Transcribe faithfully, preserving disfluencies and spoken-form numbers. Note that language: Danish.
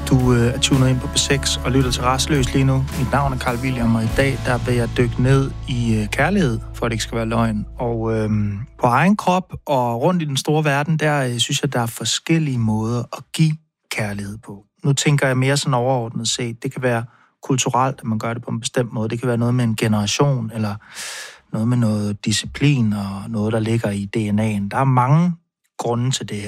Du øh, er tunet ind på B seks og lytter til Rastløs lige nu. Mit navn er Carl William, og i dag der vil jeg dykke ned i øh, kærlighed, for at det ikke skal være løgn. Og øh, på egen krop og rundt i den store verden, der øh, synes jeg, der er forskellige måder at give kærlighed på. Nu tænker jeg mere sådan overordnet set. Det kan være kulturelt, at man gør det på en bestemt måde. Det kan være noget med en generation, eller noget med noget disciplin og noget, der ligger i D N A'en. Der er mange grunde til det.